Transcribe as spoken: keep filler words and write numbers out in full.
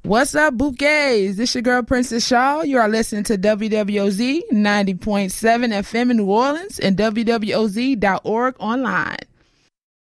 What's up, bouquets? This your girl, Princess Shaw. You are listening to W W O Z ninety point seven F M in New Orleans and W W O Z dot org online.